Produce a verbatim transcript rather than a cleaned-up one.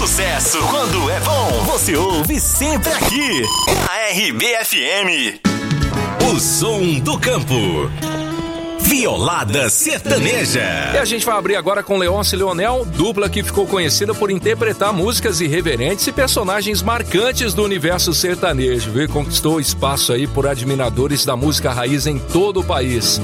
Sucesso quando é bom, você ouve sempre aqui, na R B F M. O som do campo. Violada Sertaneja. E a gente vai abrir agora com Leôncio e Leonel, dupla que ficou conhecida por interpretar músicas irreverentes e personagens marcantes do universo sertanejo, viu? Conquistou espaço aí por admiradores da música raiz em todo o país.